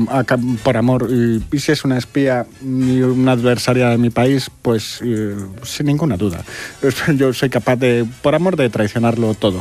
por amor. Y si es una espía y una adversaria de mi país, pues sin ninguna duda. Yo soy capaz por amor, de traicionarlo todo.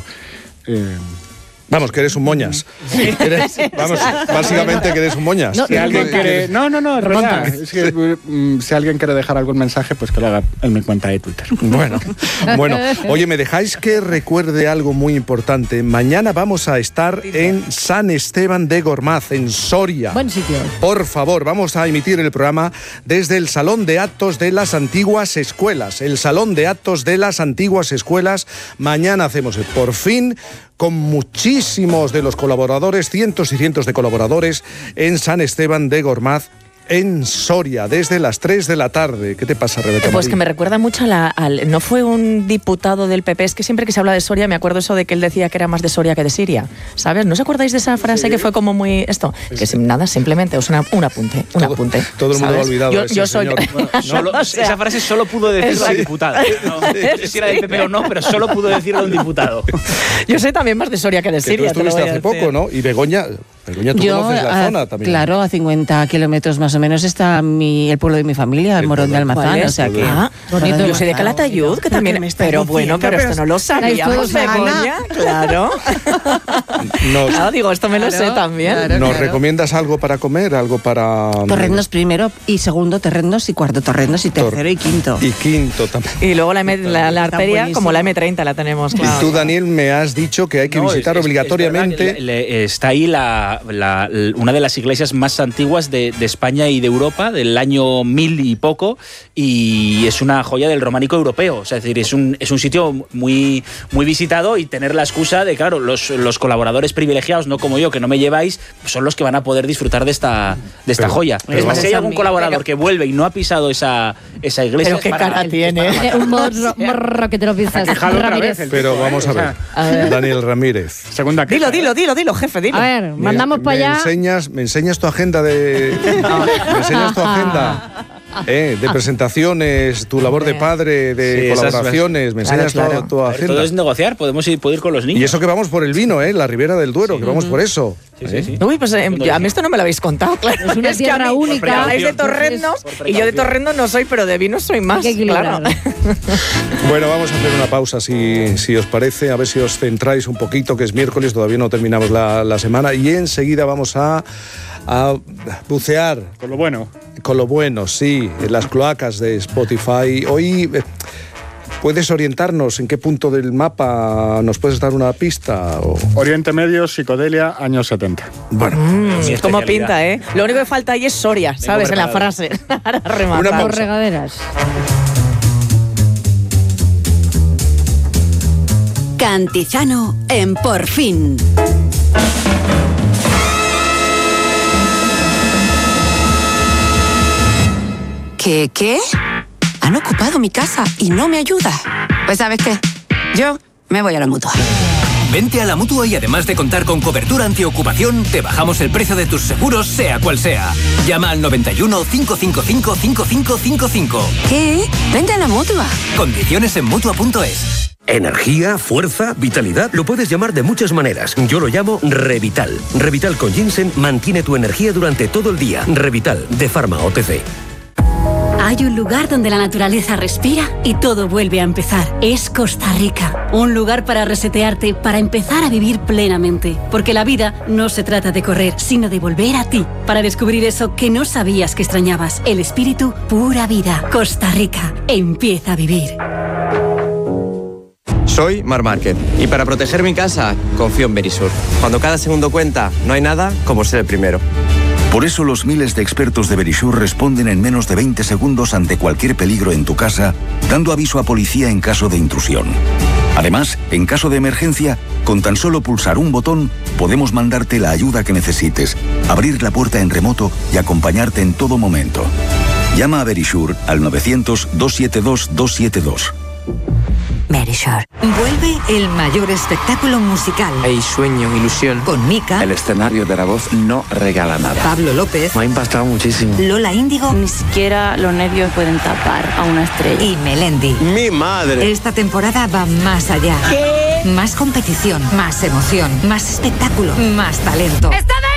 Vamos, que eres un moñas. Vamos, básicamente que eres un moñas. Si alguien quiere... No, es verdad. Es que, si alguien quiere dejar algún mensaje, pues que lo haga en mi cuenta de Twitter. Bueno. Oye, ¿me dejáis que recuerde algo muy importante? Mañana vamos a estar en San Esteban de Gormaz, en Soria. Buen sitio. Por favor, vamos a emitir el programa desde el Salón de Actos de las Antiguas Escuelas. El Salón de Actos de las Antiguas Escuelas. Mañana hacemos Por Fin, con muchísimos de los colaboradores, cientos y cientos de colaboradores, en San Esteban de Gormaz, en Soria, desde las 3 de la tarde. ¿Qué te pasa, Rebeca? Pues que me recuerda mucho no fue un diputado del PP, es que siempre que se habla de Soria me acuerdo eso de que él decía que era más de Soria que de Siria, ¿sabes? ¿No os acordáis de esa frase que fue como muy esto? Que nada, simplemente es un apunte. Todo el mundo lo ha olvidado. Yo soy... Esa frase solo pudo decirla un diputado. No sé si era del PP o no, pero solo pudo decirla un diputado. Yo soy también más de Soria que de Siria. Tú estuviste hace poco, ¿no? Y Begoña, tú conoces la zona también. Claro, a 50 kilómetros más o menos está el pueblo de mi familia, el Morón de Almazán, o sea que... bonito. Yo soy de Calatayud, que también... Pero bueno, pero esto no lo sabíamos, Begoña. Claro. Digo, esto me lo sé también. ¿Nos recomiendas algo para comer? Algo para... Torreznos primero y segundo torreznos y cuarto torreznos y tercero y quinto. Y quinto también. Y luego la arteria, como la M30 la tenemos, claro. Y tú, Daniel, me has dicho que hay que visitar obligatoriamente... Está ahí una de las iglesias más antiguas de España y de Europa, del año 1000 y poco, y es una joya del románico europeo. O sea, es decir, es un sitio muy, muy visitado, y tener la excusa de, claro, los colaboradores privilegiados, no como yo, que no me lleváis, son los que van a poder disfrutar de esta joya. Es más, si hay algún colaborador que vuelve y no ha pisado esa iglesia... Pero qué cara tiene. Un morro que te lo piensas. Pero vamos a ver. Daniel Ramírez. Segunda queja. Dilo, jefe, dilo. A ver, mandamos para allá. ¿Me enseñas tu agenda de... ¿Me enseñas tu agenda? De presentaciones, tu labor de padre, de colaboraciones, me enseñas tu agenda. Todo es negociar, puedo ir con los niños. Y eso que vamos por el vino, la Ribera del Duero, que vamos por eso. Sí. Uy, pues a mí esto no me lo habéis contado, claro. Es una tierra única. Habláis de torrendos y yo de torrendo no soy, pero de vino soy más, claro. Bueno, vamos a hacer una pausa si os parece, a ver si os centráis un poquito, que es miércoles, todavía no terminamos la semana, y enseguida vamos a bucear. Con lo bueno. Con lo bueno, sí, en las cloacas de Spotify. Hoy, ¿puedes orientarnos en qué punto del mapa nos puedes dar una pista? Oriente Medio, psicodelia, años 70. Bueno. ¿Cómo pinta, Lo único que falta ahí es Soria, ¿sabes? En la frase. Una por regaderas. Cantizano en Por Fin. ¿Qué? Han ocupado mi casa y no me ayuda. Pues ¿sabes qué? Yo me voy a la Mutua. Vente a la Mutua y además de contar con cobertura antiocupación, te bajamos el precio de tus seguros, sea cual sea. Llama al 91 555 5555. ¿Qué? Vente a la Mutua. Condiciones en Mutua.es. Energía, fuerza, vitalidad, lo puedes llamar de muchas maneras. Yo lo llamo Revital. Revital con ginseng mantiene tu energía durante todo el día. Revital, de Pharma OTC. Hay un lugar donde la naturaleza respira y todo vuelve a empezar. Es Costa Rica. Un lugar para resetearte, para empezar a vivir plenamente. Porque la vida no se trata de correr, sino de volver a ti. Para descubrir eso que no sabías que extrañabas. El espíritu, pura vida. Costa Rica. Empieza a vivir. Soy Mar Márquez y para proteger mi casa confío en Verisur. Cuando cada segundo cuenta, no hay nada como ser el primero. Por eso los miles de expertos de Verisur responden en menos de 20 segundos ante cualquier peligro en tu casa, dando aviso a policía en caso de intrusión. Además, en caso de emergencia, con tan solo pulsar un botón, podemos mandarte la ayuda que necesites, abrir la puerta en remoto y acompañarte en todo momento. Llama a Verisur al 900-272-272. Verisur. Vuelve el mayor espectáculo musical. Hay sueño, ilusión. Con Mika. El escenario de La Voz no regala nada. Pablo López. Me ha impactado muchísimo. Lola Índigo. Ni siquiera los nervios pueden tapar a una estrella. Y Melendi. ¡Mi madre! Esta temporada va más allá. ¿Qué? Más competición, más emoción, más espectáculo, más talento. ¡Está de